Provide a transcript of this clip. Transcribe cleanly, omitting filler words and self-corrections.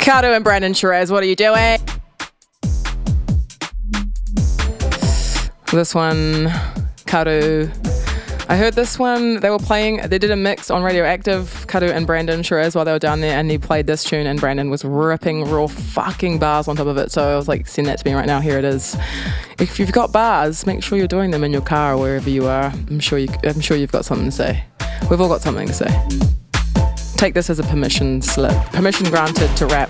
Karu and Brandon Shiraz, what are you doing? This one, Karu. I heard this one, they did a mix on Radioactive, Karu and Brandon Shiraz while they were down there, and he played this tune and Brandon was ripping raw fucking bars on top of it. So I was like, send that to me right now, here it is. If you've got bars, make sure you're doing them in your car or wherever you are. I'm sure you've got something to say. We've all got something to say. Take this as a permission slip. Permission granted to rap.